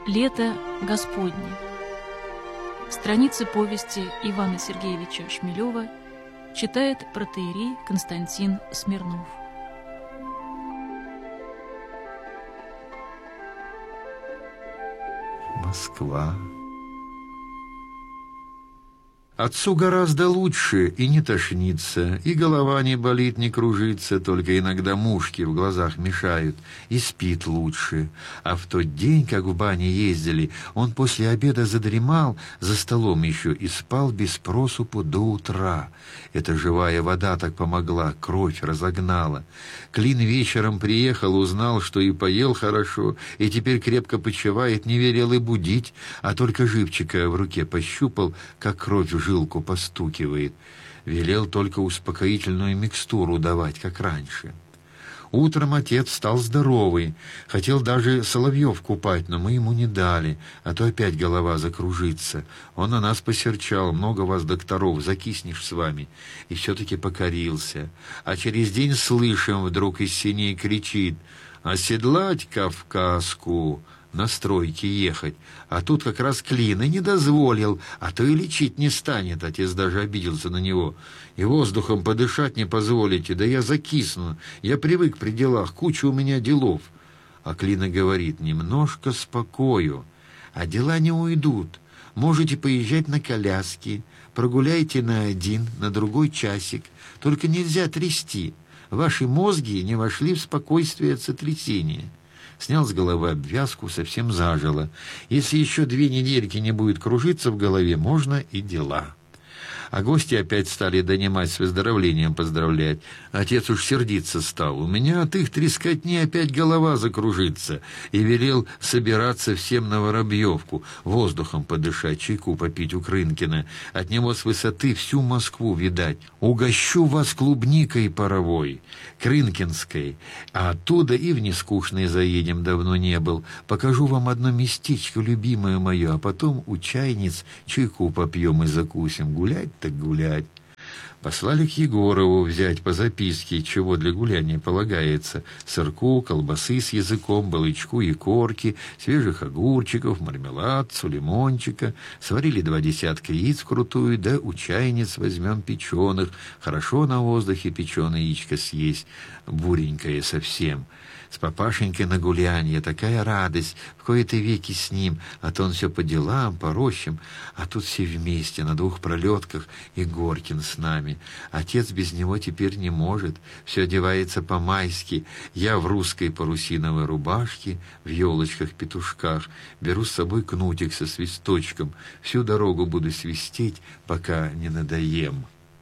Лето Господне. Страницы повести Ивана Сергеевича Шмелева читает протоиерей Константин Смирнов. Москва. Отцу гораздо лучше, и не тошнится, и голова не болит, не кружится, только иногда мушки в глазах мешают, и спит лучше. А в тот день, как в бане ездили, он после обеда задремал за столом еще и спал без просыпу до утра. Эта живая вода так помогла, кровь разогнала. Клин вечером приехал, узнал, что и поел хорошо, и теперь крепко почивает, не велел и будить, а только живчика в руке пощупал, как кровь в жилку постукивает. Велел только успокоительную микстуру давать, как раньше. Утром отец стал здоровый, хотел даже Соловьев купать, но мы ему не дали, а то опять голова закружится. Он на нас посерчал: много вас, докторов, закиснешь с вами. И все-таки покорился. А через день слышим, вдруг из синей кричит: «Оседлать Кавказку!» на стройке ехать, а тут как раз Клин и не дозволил, а то и лечить не станет. Отец даже обиделся на него. И воздухом подышать не позволите, да я закисну, я привык при делах, куча у меня делов. А Клина говорит: немножко спокою, а дела не уйдут, можете поезжать на коляске, прогуляйте на один, на другой часик, только нельзя трясти, ваши мозги не вошли в спокойствие от сотрясения. Снял с головы обвязку, совсем зажило. Если еще 2 недельки не будет кружиться в голове, можно и дела. А гости опять стали донимать, с выздоровлением поздравлять. Отец уж сердиться стал: у меня от их трескотни опять голова закружится. И велел собираться всем на Воробьевку, воздухом подышать, чайку попить у Крынкина. От него с высоты всю Москву видать. Угощу вас клубникой паровой, крынкинской, а оттуда и в Нескучный заедем, давно не был. Покажу вам одно местечко, любимое мое, а потом у чайниц чайку попьем и закусим. Гулять так гулять. Послали к Егорову взять по записке, чего для гуляния полагается: сырку, колбасы с языком, балычку и корки, свежих огурчиков, мармеладцу, лимончика. Сварили 2 десятка яиц вкрутую, да у чайниц возьмем печеных. Хорошо на воздухе печеное яичко съесть, буренькое совсем. С папашенькой на гулянье такая радость, в кои-то веки с ним, а то он все по делам, по рощам, а тут все вместе на 2 пролетках, и Горькин с нами. Отец без него теперь не может, все одевается по-майски. Я в русской парусиновой рубашке, в елочках-петушках, беру с собой кнутик со свисточком, всю дорогу буду свистеть, пока не надоем.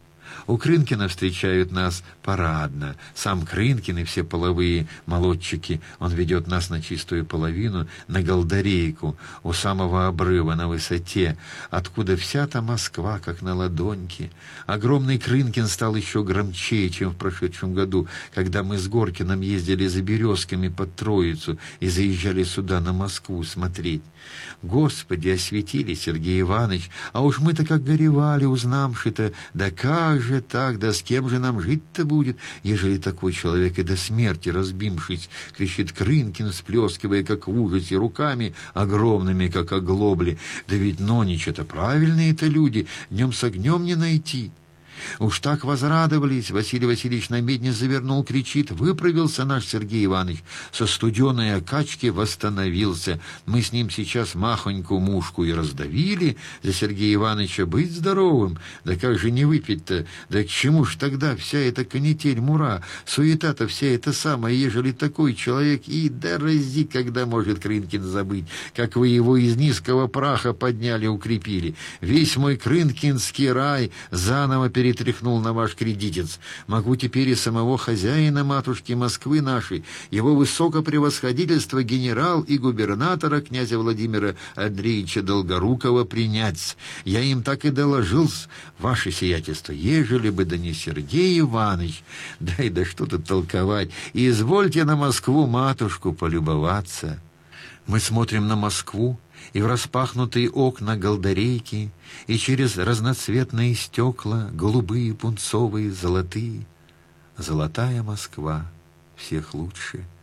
У Крынкина встречают нас парадно. Сам Крынкин и все половые молодчики. Он ведет нас на чистую половину, на Голдарейку, у самого обрыва на высоте, откуда вся-то Москва, как на ладоньке. Огромный Крынкин стал еще громче, чем в прошедшем году, когда мы с Горкиным ездили за березками под Троицу и заезжали сюда, на Москву, смотреть. Господи, осветили, Сергей Иванович, а уж мы-то как горевали, узнавши-то, да как же так, да с кем же нам жить-то будет, ежели такой человек и до смерти разбимшись, кричит Крынкин, сплескивая, как в ужасе, руками огромными, как оглобли. Да ведь нонича-то правильные-то люди, днем с огнем не найти. Уж так возрадовались. Василий Васильевич на медне завернул, кричит: выправился наш Сергей Иванович, со студеной окачки восстановился. Мы с ним сейчас махоньку мушку и раздавили, за Сергея Ивановича быть здоровым. Да как же не выпить-то? Да к чему ж тогда вся эта канитель, мура, суета-то вся эта самая, ежели такой человек, и да рази, когда может Крынкин забыть, как вы его из низкого праха подняли, укрепили. Весь мой крынкинский рай заново перетряхнул на ваш кредитец. Могу теперь и самого хозяина матушки Москвы нашей, его высокопревосходительство генерал и губернатора князя Владимира Андреевича Долгорукова принять. Я им так и доложил, ваше сиятельство, ежели бы да не Сергей Иванович. Дай, да что тут толковать, и извольте на Москву матушку полюбоваться. Мы смотрим на Москву, и в распахнутые окна Голдарейки, и через разноцветные стекла, голубые, пунцовые, золотые. Золотая Москва, всех лучше.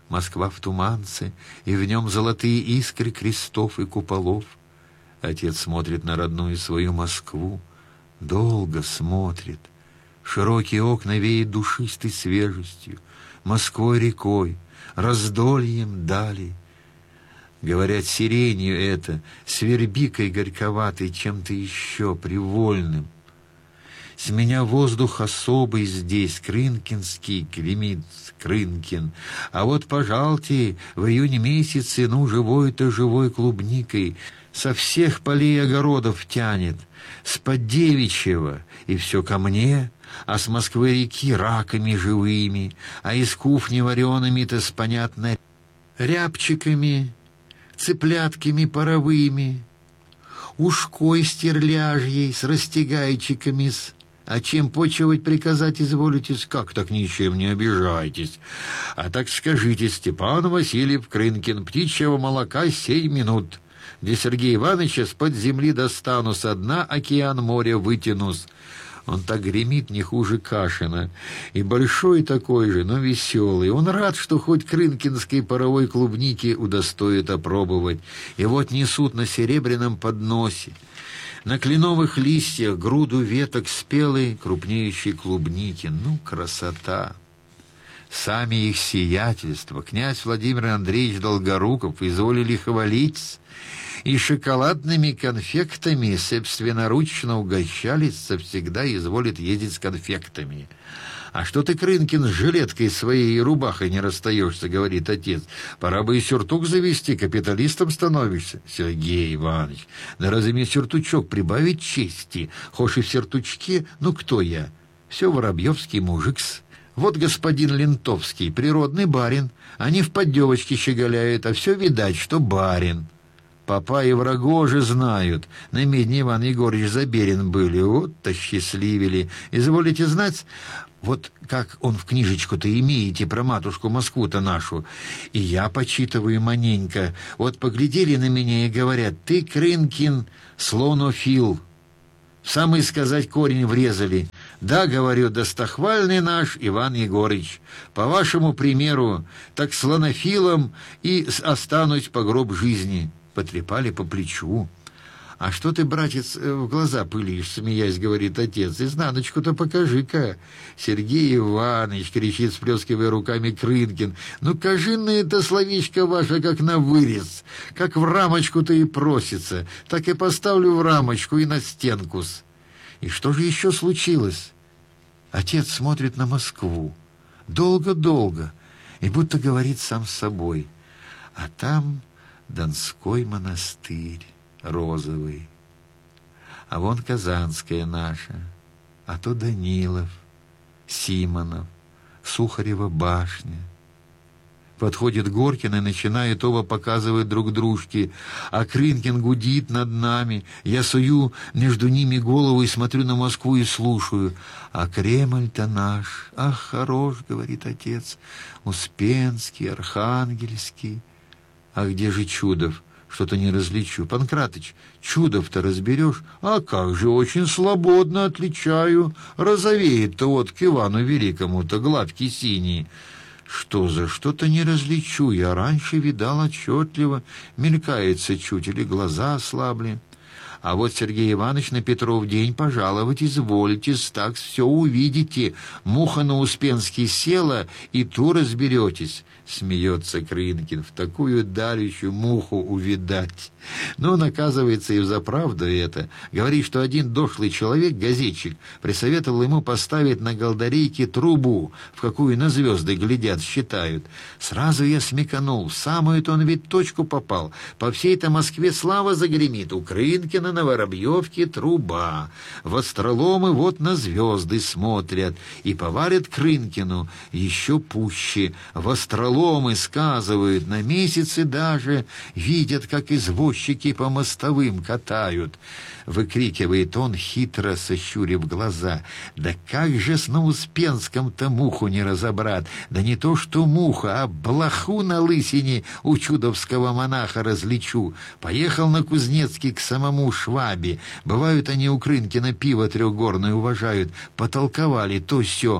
Москва в туманце, и в нем золотые искры крестов и куполов. Отец смотрит на родную свою Москву, долго смотрит. Широкие окна веют душистой свежестью, Москвой рекой, раздольем дали. Говорят, сиренью это, с вербикой горьковатой, чем-то еще привольным. С меня воздух особый здесь, крынкинский, гремит Крынкин. А вот, пожалуйте, в июне месяце, живой-то живой клубникой со всех полей и огородов тянет, с-под девичьего, и все ко мне, а с Москвы-реки раками живыми, а из кухни вареными-то с, понятно, рябчиками, цыплятками паровыми, ушкой стерляжьей с растягайчиками с... А чем почивать приказать изволитесь? Как так ничем не обижайтесь? А так скажите, Степан Васильев Крынкин, птичьего молока 7 минут. Для Сергея Ивановича с-под земли достану, со дна океан моря вытянусь. Он так гремит не хуже Кашина. И большой такой же, но веселый. Он рад, что хоть крынкинской паровой клубники удостоит опробовать. И вот несут на серебряном подносе. На кленовых листьях груду веток спелой, крупнеющей клубники. Красота! Сами их сиятельства, князь Владимир Андреевич Долгоруков, изволили хвалить, и шоколадными конфектами собственноручно угощались, всегда изволит ездить с конфектами. «А что ты, Крынкин, с жилеткой своей и рубахой не расстаешься?» — говорит отец. «Пора бы и сюртук завести, капиталистом становишься». «Сергей Иванович, да разве мне сюртучок прибавить чести? Хошь и в сюртучке, кто я? Все воробьевский мужик-с. Вот господин Лентовский, природный барин. Они в поддевочке щеголяют, а все видать, что барин». Папа и врагожи знают. На медне Иван Егорович Заберин были. Вот-то счастливили. Изволите знать, вот как он в книжечку-то имеете про матушку Москву-то нашу. И я почитываю маненько. Вот поглядели на меня и говорят: ты, Крынкин, слонофил. В самый, сказать, корень врезали. Да, говорю, достохвальный наш Иван Егорыч. По вашему примеру, так слонофилом и останусь по гроб жизни. Потрепали по плечу. «А что ты, братец, в глаза пылишь?» — смеясь, говорит отец. «Изнаночку-то покажи-ка». «Сергей Иванович!» — кричит, сплескивая руками Крынкин. «Кажи на это словечко ваше, как на вырез, как в рамочку-то и просится, так и поставлю в рамочку и на стенку-с». И что же еще случилось? Отец смотрит на Москву долго-долго и будто говорит сам с собой. А там Донской монастырь розовый, а вон Казанская наша, а то Данилов, Симонов, Сухарева башня. Подходит Горкин и начинает оба показывать друг дружке, а Крынкин гудит над нами. Я сую между ними голову и смотрю на Москву и слушаю. А Кремль-то наш, ах, хорош, говорит отец, Успенский, Архангельский. А где же Чудов? Что-то не различу. Панкратыч, Чудов-то разберешь? А как же, очень свободно отличаю. Розовеет-то вот к Ивану Великому-то главки синие. Что за что-то не различу? Я раньше видал отчетливо. Мелькается чуть, или глаза ослабли. А вот Сергей Иванович на Петров день пожаловать извольте, так все увидите. Муха на Успенский села, и ту разберетесь. Смеется Крынкин. В такую давечью муху увидать. Но он, оказывается, и взаправду это. Говорит, что один дошлый человек, газетчик, присоветовал ему поставить на голдарейке трубу, в какую на звезды глядят, считают. Сразу я смеканул, в самую-то он ведь точку попал. По всей-то Москве слава загремит. У Крынкина на Воробьевке труба. В астроломы вот на звезды смотрят. И поварят Крынкину еще пуще. В астроломы сказывают, на месяцы даже видят, как извозчики по мостовым катают. Выкрикивает он, хитро сощурив глаза. Да как же с на Успенском-то муху не разобрать? Да не то что муха, а блоху на лысине у чудовского монаха различу. Поехал на Кузнецкий к самому Швабе. Бывают они у Крынкина пиво трехгорное уважают. Потолковали то сё.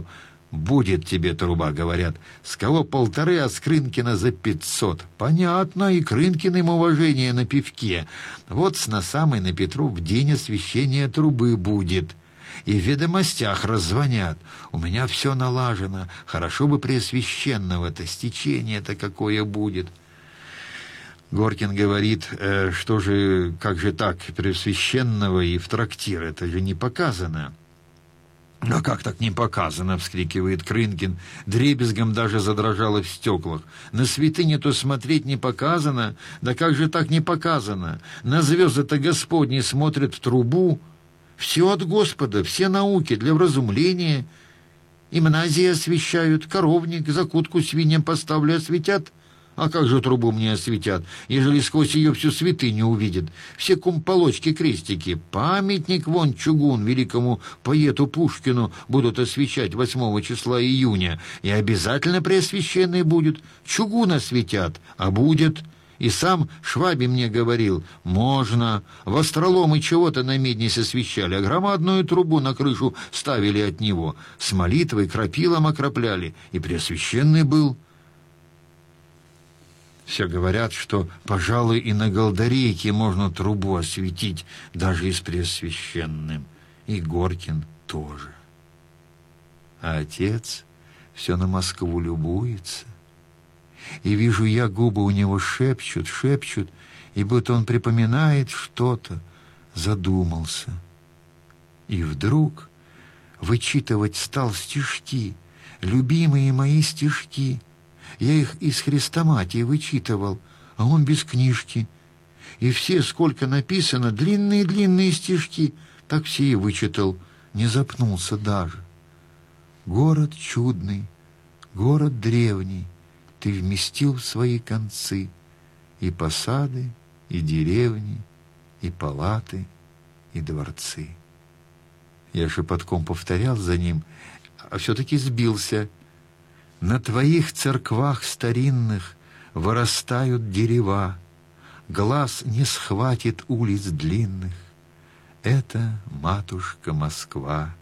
Будет тебе труба, говорят. С кого 1,5, а с Крынкина за 500. Понятно, и Крынкин им уважение на пивке. Вот с носам и на Петру в день освящения трубы будет. И в ведомостях раззвонят. У меня все налажено. Хорошо бы Преосвященного-то, стечение-то какое будет. Горкин говорит, что же, как же так, Преосвященного и в трактир, это же не показано. «А как так не показано?» — вскрикивает Крынкин. Дребезгом даже задрожало в стеклах. «На святыне-то смотреть не показано? Да как же так не показано? На звезды-то Господни смотрят в трубу. Все от Господа, все науки для вразумления. Имназии освещают, коровник, закутку свиньям поставлю, осветят. А как же трубу мне осветят, ежели сквозь ее всю святыню увидят? Все кумполочки, крестики, памятник вон чугун великому поэту Пушкину будут освещать 8 числа июня. И обязательно преосвященный будет. Чугун осветят, а будет. И сам Шваби мне говорил, можно. В Остроломы чего-то на меднице освещали, а громадную трубу на крышу ставили от него. С молитвой крапилом окропляли, и преосвященный был». Все говорят, что, пожалуй, и на Голдарейке можно трубу осветить, даже и с Преосвященным. И Горкин тоже. А отец все на Москву любуется. И вижу я, губы у него шепчут, и будто он припоминает что-то, задумался. И вдруг вычитывать стал стишки, любимые мои стишки. Я их из хрестоматии вычитывал, а он без книжки. И все, сколько написано, длинные-длинные стишки, так все и вычитал, не запнулся даже. Город чудный, город древний, ты вместил в свои концы и посады, и деревни, и палаты, и дворцы. Я шепотком повторял за ним, а все-таки сбился. На твоих церквах старинных вырастают дерева, глаз не схватит улиц длинных. Это матушка Москва.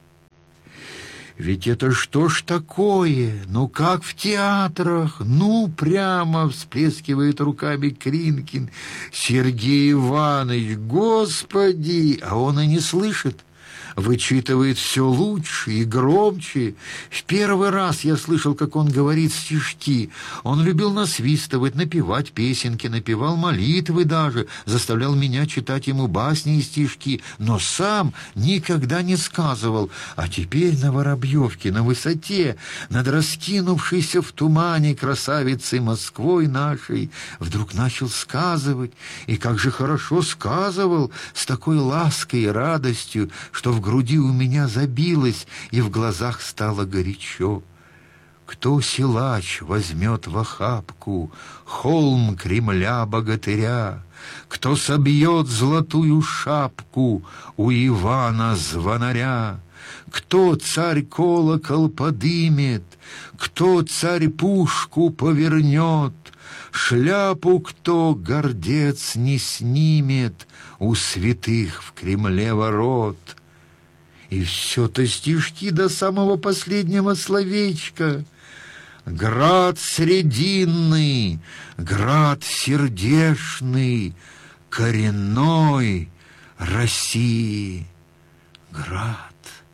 Ведь это что ж такое? Ну, как в театрах? Ну, прямо всплескивает руками Крынкин. Сергей Иванович, Господи! А он и не слышит. Вычитывает все лучше и громче. В первый раз я слышал, как он говорит стишки. Он любил насвистывать, напевать песенки, напевал молитвы даже, заставлял меня читать ему басни и стишки, но сам никогда не сказывал. А теперь на Воробьевке, на высоте, над раскинувшейся в тумане красавицей Москвой нашей, вдруг начал сказывать, и как же хорошо сказывал, с такой лаской и радостью, что в груди у меня забилось, и в глазах стало горячо. Кто силач возьмет в охапку холм Кремля-богатыря, кто собьет золотую шапку у Ивана Звонаря, кто царь колокол подымет, кто царь пушку повернет, шляпу кто, гордец, не снимет у святых в Кремле ворот. И все-то стишки до самого последнего словечка. Град срединный, град сердешный, коренной России град.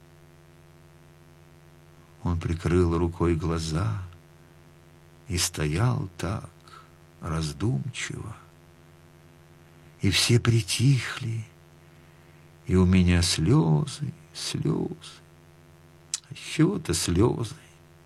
Он прикрыл рукой глаза и стоял так раздумчиво. И все притихли, и у меня слезы. А с чего-то слезы.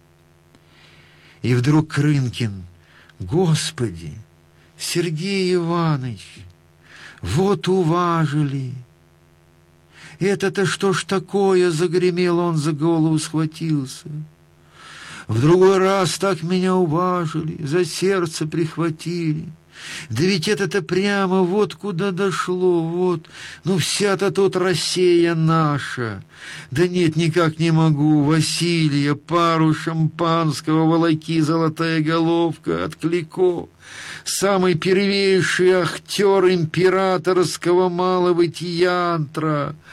И вдруг Крынкин: Господи, Сергей Иванович, вот уважили. Это-то что ж такое? Загремел он, за голову схватился. В другой раз так меня уважили, за сердце прихватили. Да ведь это-то прямо вот куда дошло, вот. Ну, вся-то тут Россия наша. Да нет, никак не могу. Василия, пару шампанского, волоки, золотая головка от Клико. Самый первейший актер императорского малого театра.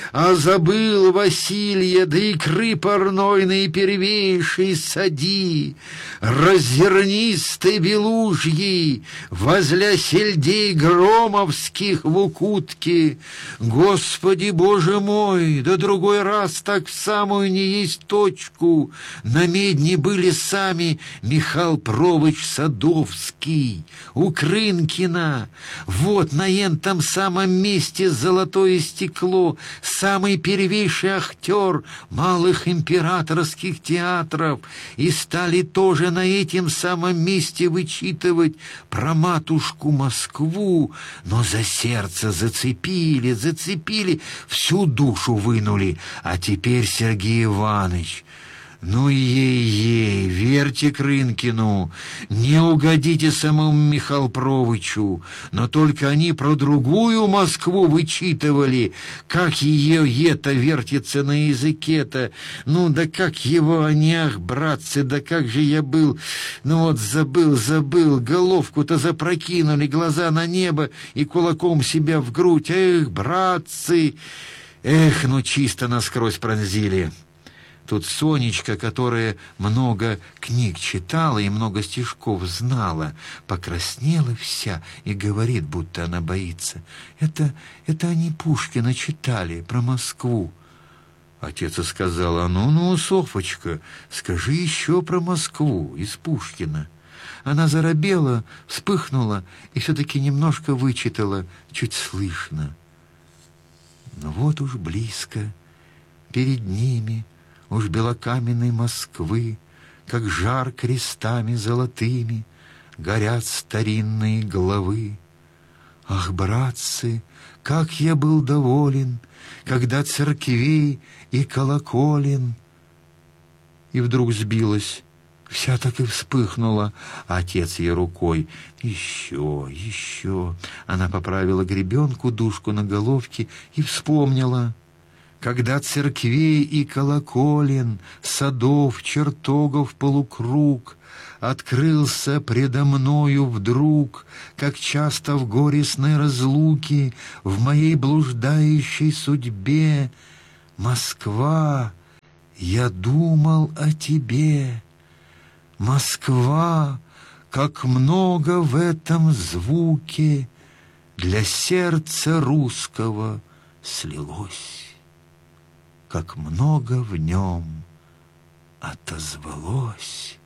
а забыл Василия, да икры парной наипервейшей сади, раззернистой белужьей, возля сельдей громовских в укутке. Господи Боже мой, да другой раз так в самую не есть точку на медне были сами Михал Провыч Садовский, у Крынкина. Вот на этом самом месте золотое стекло, самый первейший актер малых императорских театров, и стали тоже на этом самом месте вычитывать про матушку Москву, но за сердце зацепили, всю душу вынули. А теперь, Сергей Иванович, ну ей-ей, верьте Крынкину, не угодите самому Михалу Провычу, но только они про другую Москву вычитывали, как ее это вертится на языке-то, ну да как его они, ах, братцы, да как же я был, ну вот забыл, головку-то запрокинули, глаза на небо и кулаком себя в грудь, эх, братцы, эх, ну чисто насквозь пронзили. Тут Сонечка, которая много книг читала и много стишков знала, покраснела вся и говорит, будто она боится. Это они Пушкина читали про Москву. Отец сказал: ну, Софочка, скажи еще про Москву из Пушкина. Она заробела, вспыхнула и все-таки немножко вычитала, чуть слышно. Но вот уж близко, перед ними, уж белокаменной Москвы, как жар крестами золотыми, горят старинные главы. Ах, братцы, как я был доволен, когда церквей и колоколен. И вдруг сбилась, вся так и вспыхнула, а отец ей рукой: еще. Она поправила гребенку, дужку на головке и вспомнила. Когда церквей и колоколен, садов, чертогов полукруг открылся предо мною вдруг, как часто в горестной разлуке, в моей блуждающей судьбе, Москва, я думал о тебе. Москва, как много в этом звуке для сердца русского слилось. Как много в нем отозвалось.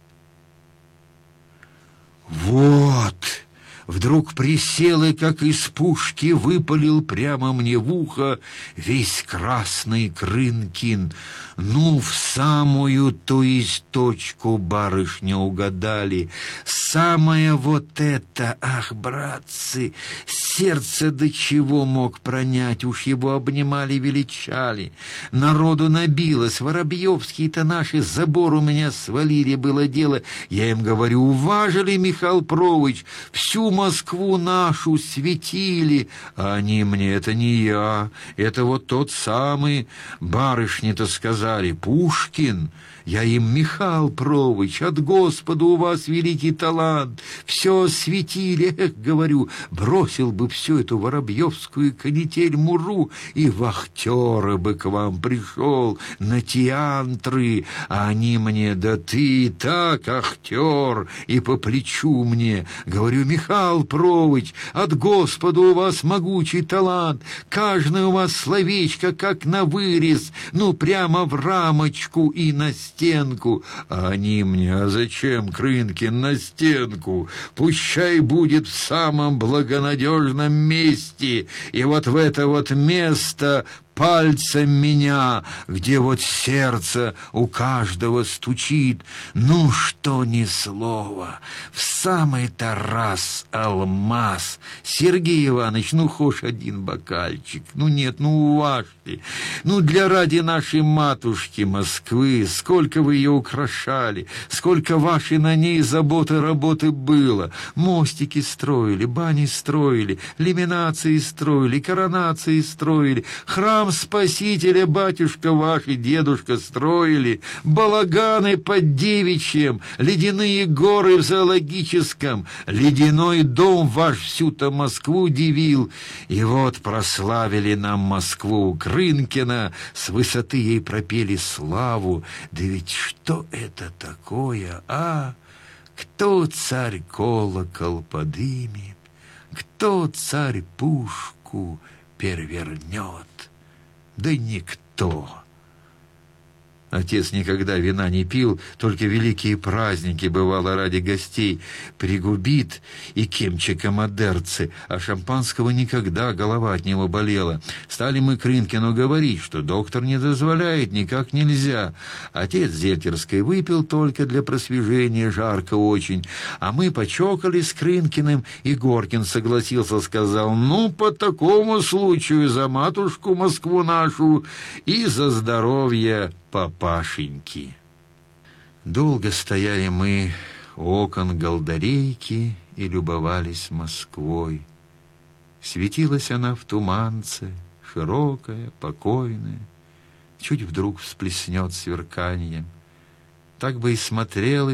Вот! Вдруг присел и, как из пушки, выпалил прямо мне в ухо весь красный Крынкин. Ну, в самую, то есть точку, барышня, угадали. Самое вот это, ах, братцы, сердце до чего мог пронять, уж его обнимали, величали. Народу набилось, воробьевские-то наши забор у меня свалили, было дело. Я им говорю: уважили, Михал Провыч, всю Москву нашу светили. А они мне: это не я, это вот тот самый, барышни-то сказали, Пушкин. Я им: Михал Провыч, от Господа у вас великий талант, все светили. Эх, говорю, бросил бы всю эту воробьевскую канитель-муру и в актеры бы к вам пришел, на театры. А они мне: да ты и так актер, и по плечу мне. Говорю: Михал Провыч, от Господа у вас могучий талант, каждое у вас словечко как на вырез, ну прямо в рамочку и на стенку. А они мне: а зачем, Крынкин, на стенку? Пущай будет в самом благонадежном месте, и вот в это вот место пальцем меня, где вот сердце у каждого стучит. Ну, что ни слова, в самый-то раз алмаз. Сергей Иванович, ну, хошь один бокальчик. Ну, нет, ну, уважьте. Ну, для ради нашей матушки Москвы, сколько вы ее украшали, сколько вашей на ней заботы, работы было. Мостики строили, бани строили, лиминации строили, коронации строили, храм храм Спасителя батюшка ваш и дедушка строили, балаганы под Девичьем, ледяные горы в Зоологическом, ледяной дом ваш всю-то Москву дивил. И вот прославили нам Москву у Крынкина, с высоты ей пропели славу. Да ведь что это такое, а? Кто царь колокол подымет, кто царь пушку перевернет? Да никто. Отец никогда вина не пил, только великие праздники, бывало, ради гостей пригубит и кемчика-модерцы, а шампанского никогда, голова от него болела. Стали мы Крынкину говорить, что доктор не дозволяет, никак нельзя. Отец зельтерской выпил только для просвежения, жарко очень, а мы почокались с Крынкиным, и Горкин согласился, сказал: ну, по такому случаю за матушку Москву нашу и за здоровье папашеньки. Долго стояли мы у окон Голдарейки и любовались Москвой. Светилась она в туманце, широкая, покойная, чуть вдруг всплеснет сверканием. Так бы и смотрел,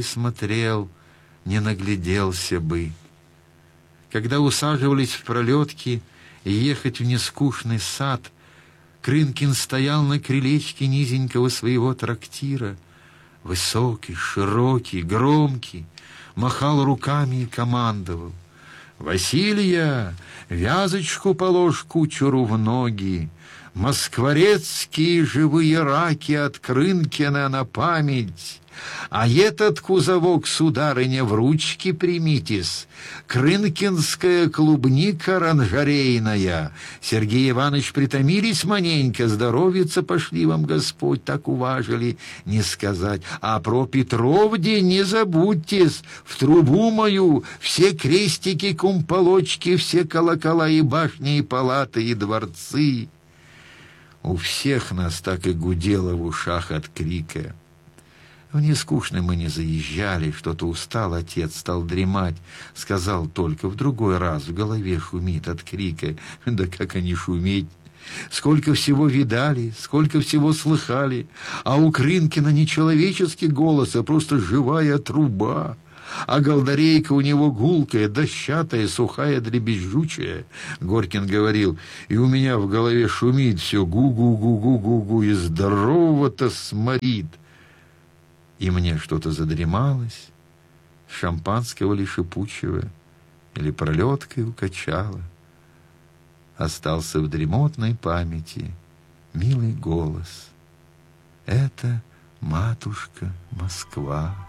не нагляделся бы. Когда усаживались в пролетки и ехать в нескучный сад, Крынкин стоял на крылечке низенького своего трактира, высокий, широкий, громкий, махал руками и командовал: «Василия, вязочку положь кучеру в ноги, москворецкие живые раки от Крынкина на память, а этот кузовок, сударыня, в ручки примитесь, крынкинская клубника оранжерейная. Сергей Иванович, притомились маненько, здоровиться пошли вам Господь, так уважили, не сказать. А про Петровде не забудьтесь, в трубу мою все крестики, кумполочки, все колокола и башни, и палаты, и дворцы». У всех нас так и гудело в ушах от крика. В нескучно мы не заезжали, что-то устал отец, стал дремать. Сказал только: в другой раз в голове шумит от крика. Да как они шуметь! Сколько всего видали, сколько всего слыхали. А у Крынкина не человеческий голос, а просто живая труба. А голдарейка у него гулкая, дощатая, сухая, дребезжучая. Горкин говорил: и у меня в голове шумит все гу-гу-гу-гу-гу-гу, и здорового-то сморит. И мне что-то задремалось, шампанского ли шипучего, или пролеткой укачало. Остался в дремотной памяти милый голос: это матушка Москва.